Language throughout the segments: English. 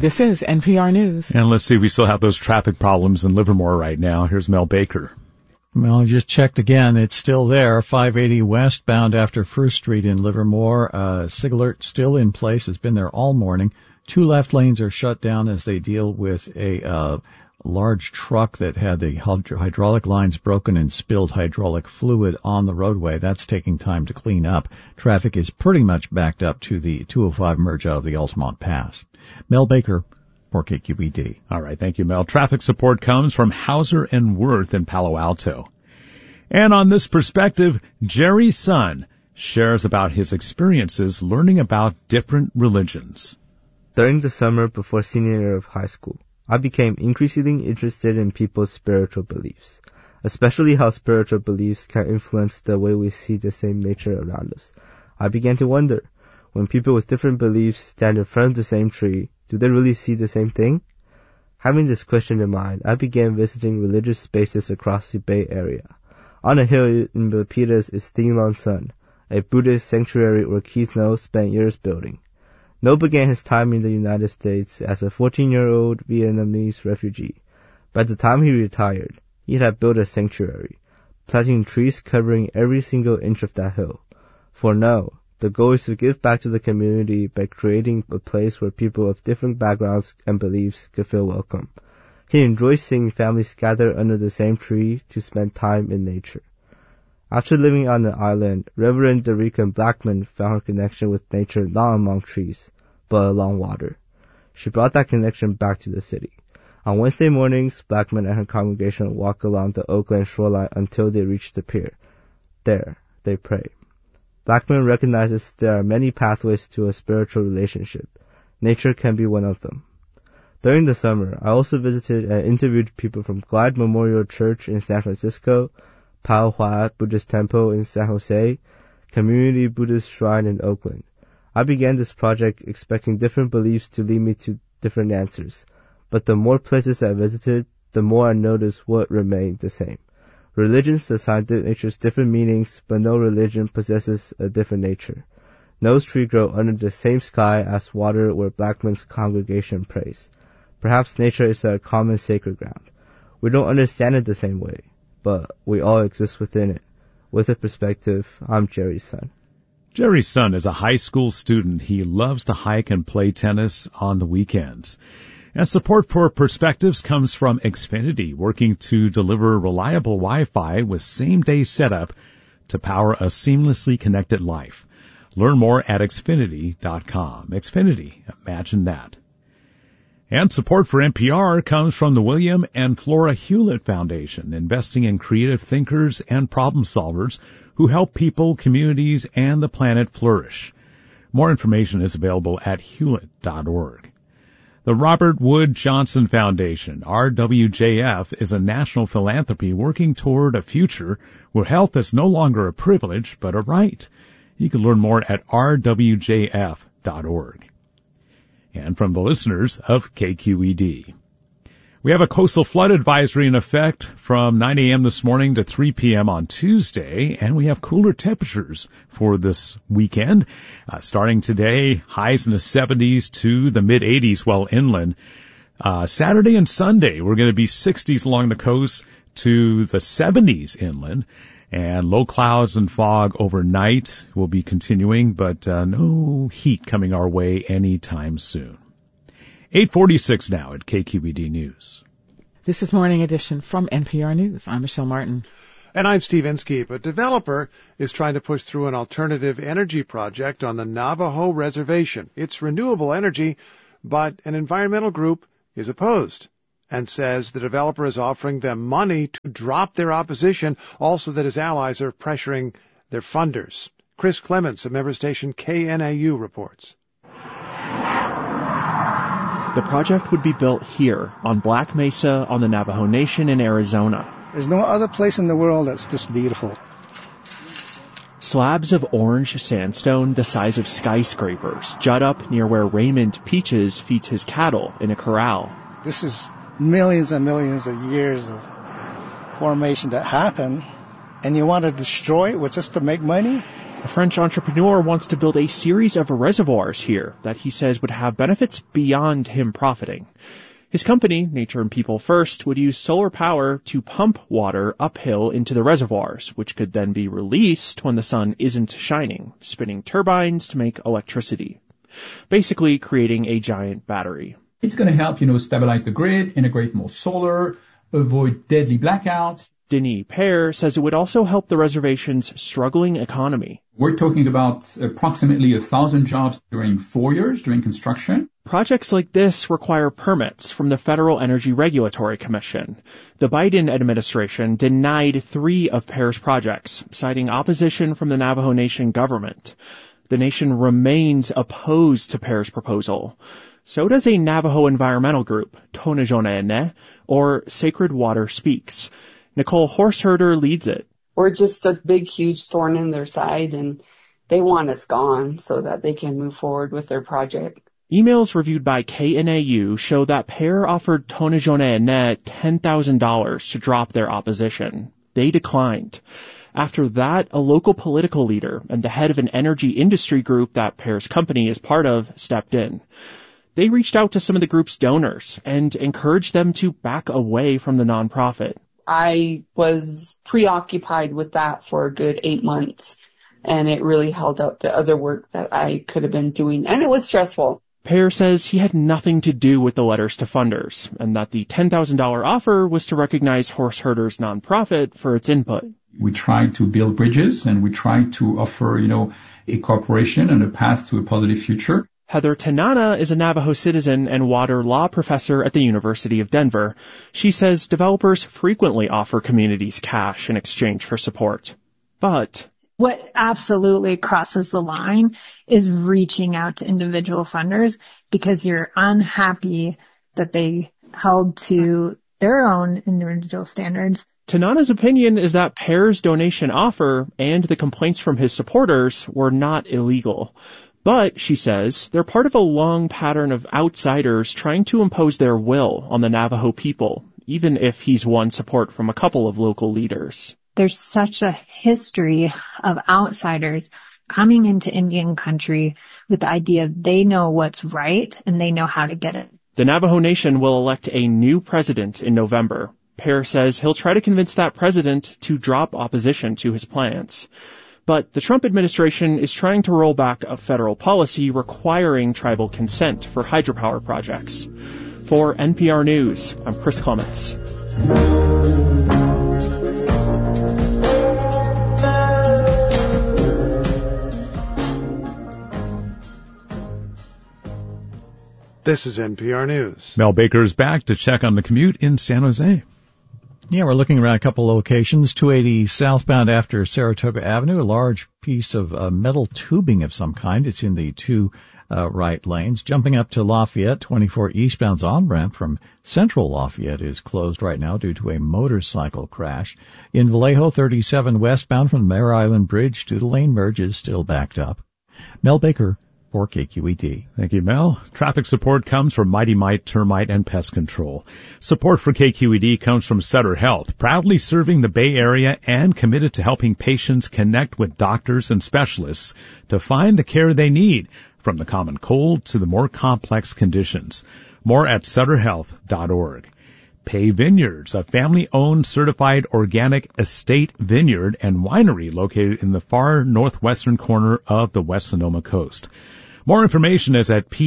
This is NPR News. And let's see, we still have those traffic problems in Livermore right now. Here's Mel Baker. Well, I just checked again. It's still there. 580 westbound after First Street in Livermore. SIG alert still in place. It's been there all morning. 2 left lanes are shut down as they deal with a large truck that had the hydraulic lines broken and spilled hydraulic fluid on the roadway. That's taking time to clean up. Traffic is pretty much backed up to the 205 merge out of the Altamont Pass. Mel Baker for KQED. All right, thank you, Mel. Traffic support comes from Hauser and Worth in Palo Alto. And on this perspective, Jerry's son shares about his experiences learning about different religions. During the summer before senior year of high school, I became increasingly interested in people's spiritual beliefs, especially how spiritual beliefs can influence the way we see the same nature around us. I began to wonder, when people with different beliefs stand in front of the same tree, do they really see the same thing? Having this question in mind, I began visiting religious spaces across the Bay Area. On a hill in Milpitas is Thinglong Sun, a Buddhist sanctuary where Keith Noh spent years building. Noh began his time in the United States as a 14-year-old Vietnamese refugee. By the time he retired, he had built a sanctuary, planting trees covering every single inch of that hill. For Noh, the goal is to give back to the community by creating a place where people of different backgrounds and beliefs could feel welcome. He enjoys seeing families gather under the same tree to spend time in nature. After living on the island, Reverend Derica Blackman found her connection with nature not among trees, but along water. She brought that connection back to the city. On Wednesday mornings, Blackman and her congregation walk along the Oakland shoreline until they reach the pier. There, they pray. Blackman recognizes there are many pathways to a spiritual relationship. Nature can be one of them. During the summer, I also visited and interviewed people from Glide Memorial Church in San Francisco, Pao Hua Buddhist Temple in San Jose, Community Buddhist Shrine in Oakland. I began this project expecting different beliefs to lead me to different answers, but the more places I visited, the more I noticed what remained the same. Religions assign natures different meanings, but no religion possesses a different nature. No's tree grow under the same sky as water where Blackman's congregation prays. Perhaps nature is a common sacred ground. We don't understand it the same way, but we all exist within it. With a perspective, I'm Jerry's son. Jerry's son is a high school student. He loves to hike and play tennis on the weekends. And support for Perspectives comes from Xfinity, working to deliver reliable Wi-Fi with same-day setup to power a seamlessly connected life. Learn more at Xfinity.com. Xfinity, imagine that. And support for NPR comes from the William and Flora Hewlett Foundation, investing in creative thinkers and problem solvers who help people, communities, and the planet flourish. More information is available at hewlett.org. The Robert Wood Johnson Foundation, RWJF, is a national philanthropy working toward a future where health is no longer a privilege but a right. You can learn more at rwjf.org. And from the listeners of KQED. We have a coastal flood advisory in effect from 9 a.m. this morning to 3 p.m. on Tuesday, and we have cooler temperatures for this weekend. Starting today, highs in the 70s to the mid-80s while inland. Saturday and Sunday, we're going to be 60s along the coast to the 70s inland, and low clouds and fog overnight will be continuing, but no heat coming our way anytime soon. 8:46 now at KQED News. This is Morning Edition from NPR News. I'm Michelle Martin. And I'm Steve Inskeep. A developer is trying to push through an alternative energy project on the Navajo Reservation. It's renewable energy, but an environmental group is opposed and says the developer is offering them money to drop their opposition, also that his allies are pressuring their funders. Chris Clements of member station KNAU reports. The project would be built here, on Black Mesa, on the Navajo Nation in Arizona. There's no other place in the world that's this beautiful. Slabs of orange sandstone the size of skyscrapers jut up near where Raymond Peaches feeds his cattle in a corral. This is millions and millions of years of formation that happened, and you want to destroy it just to make money? A French entrepreneur wants to build a series of reservoirs here that he says would have benefits beyond him profiting. His company, Nature and People First, would use solar power to pump water uphill into the reservoirs, which could then be released when the sun isn't shining, spinning turbines to make electricity. Basically creating a giant battery. It's going to help, stabilize the grid, integrate more solar, avoid deadly blackouts. Denis Paire says it would also help the reservation's struggling economy. We're talking about approximately 1,000 jobs during 4 years during construction. Projects like this require permits from the Federal Energy Regulatory Commission. The Biden administration denied 3 of Paire's projects, citing opposition from the Navajo Nation government. The nation remains opposed to Paire's proposal. So does a Navajo environmental group, Tonajonaene, or Sacred Water Speaks. Nicole Horseherder leads it. We're just a big, huge thorn in their side, and they want us gone so that they can move forward with their project. Emails reviewed by KNAU show that Paire offered Tonajonaene $10,000 to drop their opposition. They declined. After that, a local political leader and the head of an energy industry group that Paire's company is part of stepped in. They reached out to some of the group's donors and encouraged them to back away from the nonprofit. I was preoccupied with that for a good 8 months, and it really held up the other work that I could have been doing, and it was stressful. Paire says he had nothing to do with the letters to funders, and that the $10,000 offer was to recognize Horseherder's nonprofit for its input. We try to build bridges, and we try to offer, a cooperation and a path to a positive future. Heather Tanana is a Navajo citizen and water law professor at the University of Denver. She says developers frequently offer communities cash in exchange for support. But what absolutely crosses the line is reaching out to individual funders because you're unhappy that they held to their own individual standards. Tanana's opinion is that Paire's donation offer and the complaints from his supporters were not illegal. But, she says, they're part of a long pattern of outsiders trying to impose their will on the Navajo people, even if he's won support from a couple of local leaders. There's such a history of outsiders coming into Indian country with the idea they know what's right and they know how to get it. The Navajo Nation will elect a new president in November. Paire says he'll try to convince that president to drop opposition to his plans. But the Trump administration is trying to roll back a federal policy requiring tribal consent for hydropower projects. For NPR News, I'm Chris Clements. This is NPR News. Mel Baker is back to check on the commute in San Jose. Yeah, we're looking around a couple locations. 280 southbound after Saratoga Avenue, a large piece of metal tubing of some kind. It's in the two right lanes. Jumping up to Lafayette, 24 eastbound's on-ramp from Central Lafayette is closed right now due to a motorcycle crash. In Vallejo, 37 westbound from the Mare Island Bridge to the lane merge is still backed up. Mel Baker for KQED. Thank you, Mel. Traffic support comes from Mighty Mite Termite and Pest Control. Support for KQED comes from Sutter Health, proudly serving the Bay Area and committed to helping patients connect with doctors and specialists to find the care they need, from the common cold to the more complex conditions. More at sutterhealth.org. Pay Vineyards, a family-owned certified organic estate vineyard and winery located in the far northwestern corner of the West Sonoma coast. More information is at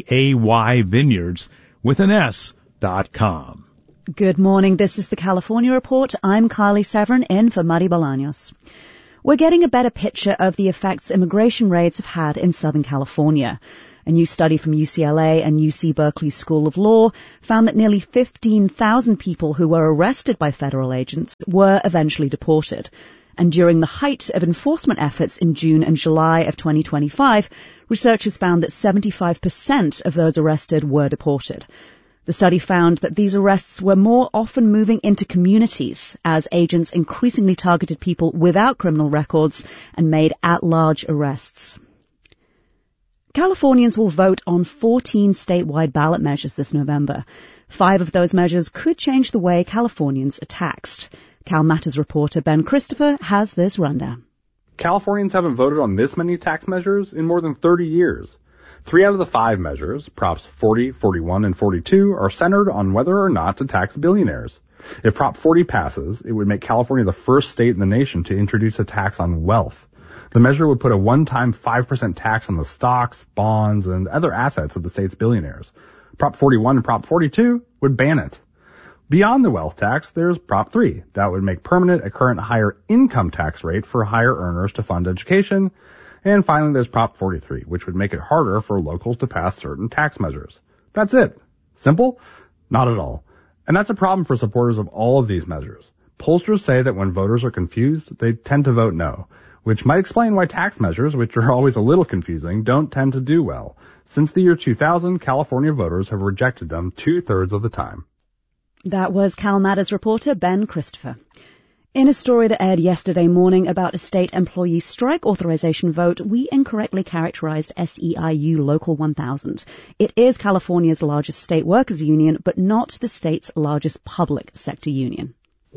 PEAYvineyards.com. Good morning. This is the California Report. I'm Kylie Severin in for Muddy Bolaños. We're getting a better picture of the effects immigration raids have had in Southern California. A new study from UCLA and UC Berkeley School of Law found that nearly 15,000 people who were arrested by federal agents were eventually deported. And during the height of enforcement efforts in June and July of 2025, researchers found that 75% of those arrested were deported. The study found that these arrests were more often moving into communities as agents increasingly targeted people without criminal records and made at-large arrests. Californians will vote on 14 statewide ballot measures this November. 5 of those measures could change the way Californians are taxed. Cal Matters reporter Ben Christopher has this rundown. Californians haven't voted on this many tax measures in more than 30 years. 3 out of the 5 measures, Props 40, 41, and 42, are centered on whether or not to tax billionaires. If Prop 40 passes, it would make California the first state in the nation to introduce a tax on wealth. The measure would put a one-time 5% tax on the stocks, bonds, and other assets of the state's billionaires. Prop 41 and Prop 42 would ban it. Beyond the wealth tax, there's Prop 3. That would make permanent a current higher income tax rate for higher earners to fund education. And finally, there's Prop 43, which would make it harder for locals to pass certain tax measures. That's it. Simple? Not at all. And that's a problem for supporters of all of these measures. Pollsters say that when voters are confused, they tend to vote no, which might explain why tax measures, which are always a little confusing, don't tend to do well. Since the year 2000, California voters have rejected them 2/3 of the time. That was Cal Matters reporter Ben Christopher. In a story that aired yesterday morning about a state employee strike authorization vote, we incorrectly characterized SEIU Local 1000. It is California's largest state workers union, but not the state's largest public sector union.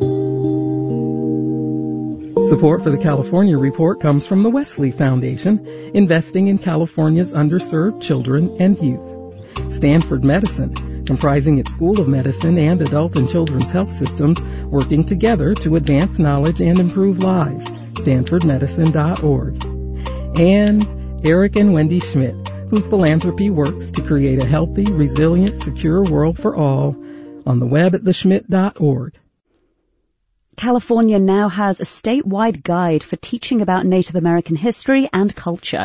Support for the California Report comes from the Wesley Foundation, investing in California's underserved children and youth. Stanford Medicine, comprising its School of Medicine and adult and children's health systems, working together to advance knowledge and improve lives. StanfordMedicine.org. And Eric and Wendy Schmidt, whose philanthropy works to create a healthy, resilient, secure world for all, on the web at theschmidt.org. California now has a statewide guide for teaching about Native American history and culture.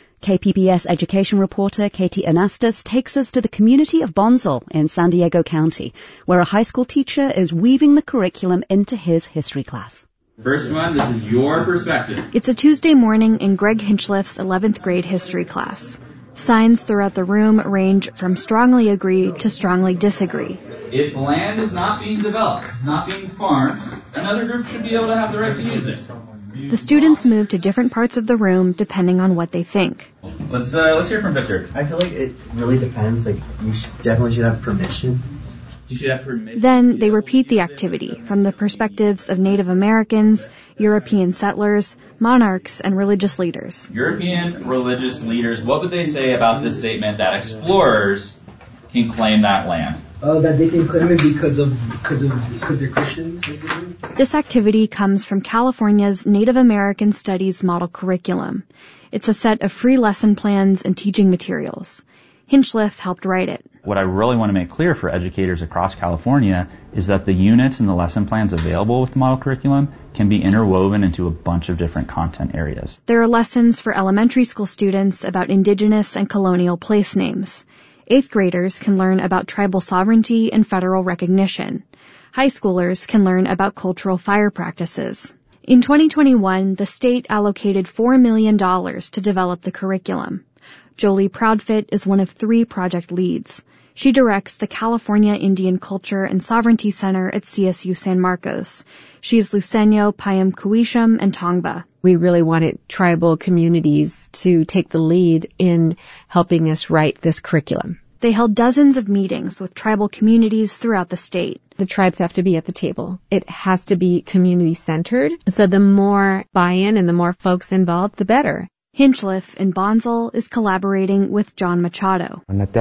KPBS education reporter Katie Anastas takes us to the community of Bonsall in San Diego County, where a high school teacher is weaving the curriculum into his history class. First one, this is your perspective. It's a Tuesday morning in Greg Hinchliff's 11th grade history class. Signs throughout the room range from strongly agree to strongly disagree. If land is not being developed, it's not being farmed, another group should be able to have the right to use it. The students move to different parts of the room depending on what they think. Let's hear from Victor. I feel like it really depends. Like, you definitely should have permission. You should have permission. Then they repeat the activity from the perspectives of Native Americans, European settlers, monarchs, and religious leaders. European religious leaders, what would they say about this statement that explorers can claim that land? That they can claim it because they're Christians, basically. This activity comes from California's Native American Studies model curriculum. It's a set of free lesson plans and teaching materials. Hinchliff helped write it. What I really want to make clear for educators across California is that the units and the lesson plans available with the model curriculum can be interwoven into a bunch of different content areas. There are lessons for elementary school students about indigenous and colonial place names. 8th graders can learn about tribal sovereignty and federal recognition. High schoolers can learn about cultural fire practices. In 2021, the state allocated $4 million to develop the curriculum. Jolie Proudfit is one of 3 project leads. She directs the California Indian Culture and Sovereignty Center at CSU San Marcos. She's Luiseño, Payam-Cuisham, and Tongva. We really wanted tribal communities to take the lead in helping us write this curriculum. They held dozens of meetings with tribal communities throughout the state. The tribes have to be at the table. It has to be community-centered. So the more buy-in and the more folks involved, the better. Hinchliff in Bonsall is collaborating with John Machado.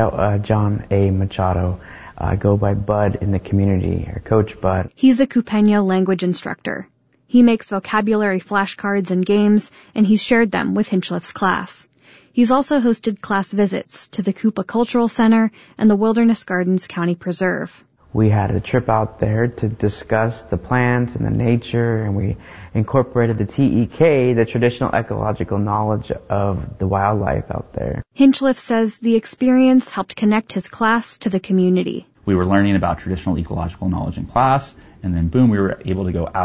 John A. Machado. I go by Bud in the community, or Coach Bud. He's a Cupeño language instructor. He makes vocabulary flashcards and games, and he's shared them with Hinchliff's class. He's also hosted class visits to the Cupa Cultural Center and the Wilderness Gardens County Preserve. We had a trip out there to discuss the plants and the nature, and we incorporated the TEK, the traditional ecological knowledge of the wildlife out there. Hinchliff says the experience helped connect his class to the community. We were learning about traditional ecological knowledge in class, and then boom, we were able to go out